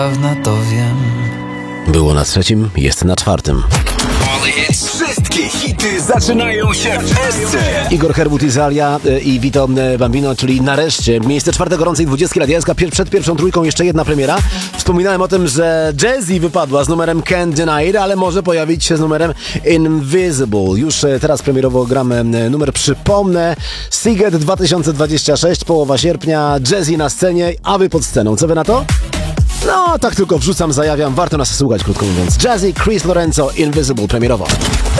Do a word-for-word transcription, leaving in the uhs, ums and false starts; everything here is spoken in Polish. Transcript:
Dawna to wiem. Było na trzecim, jest na czwartym. Wszystkie hity zaczynają się w Esce. Igor Herbut, Izalia i Vito Bambino, czyli nareszcie miejsce czwarte gorącej dwudziestki radialska. Pier- przed pierwszą trójką jeszcze jedna premiera. Wspominałem o tym, że Jazzy wypadła z numerem Can't Deny It, ale może pojawić się z numerem Invisible. Już teraz premierowo gramy numer, przypomnę, Seagate dwa tysiące dwudziesty szósty, połowa sierpnia, Jazzy na scenie, a wy pod sceną. Co wy na to? No, tak tylko wrzucam, zajawiam, warto nas słuchać, krótko mówiąc. Jazzy, Chris Lorenzo, Invisible premierowo.